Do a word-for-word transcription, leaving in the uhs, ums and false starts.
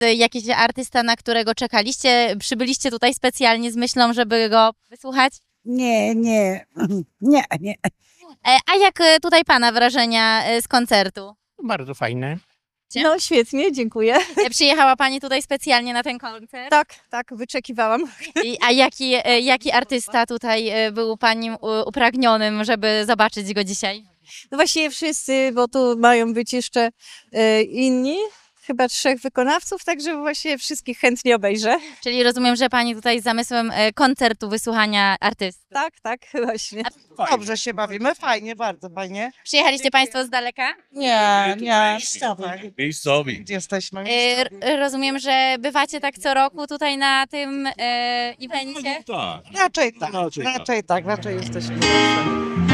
Jakiś artysta, na którego czekaliście? Przybyliście tutaj specjalnie z myślą, żeby go wysłuchać? Nie, nie, nie, nie. E, A jak e, tutaj pana wrażenia e, z koncertu? Bardzo fajne. No świetnie, dziękuję. E, Przyjechała pani tutaj specjalnie na ten koncert? Tak, tak, wyczekiwałam. I, a jaki, e, jaki artysta tutaj e, był pani u- upragnionym, żeby zobaczyć go dzisiaj? No właściwie wszyscy, bo tu mają być jeszcze e, inni, chyba trzech wykonawców, także właśnie wszystkich chętnie obejrzę. Czyli rozumiem, że pani tutaj z zamysłem e, koncertu wysłuchania artysty. Tak, tak, właśnie. Dobrze się bawimy, fajnie, bardzo fajnie. Przyjechaliście państwo z daleka? Nie, nie, Miejscowi. jesteśmy. E, r- Rozumiem, że bywacie tak co roku tutaj na tym e, evencie? Tak. Raczej tak, Raczej tak. raczej tak, raczej jesteśmy zawsze.